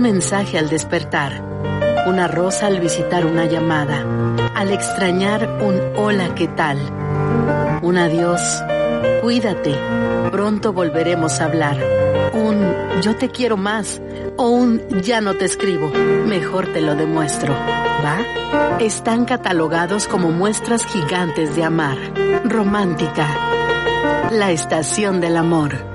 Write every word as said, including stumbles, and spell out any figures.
mensaje al despertar, una rosa al visitar una llamada, al extrañar un hola, ¿qué tal? Un adiós, cuídate, pronto volveremos a hablar. Un yo te quiero más o un ya no te escribo, mejor te lo demuestro, ¿va? Están catalogados como muestras gigantes de amar. Romántica, la estación del amor.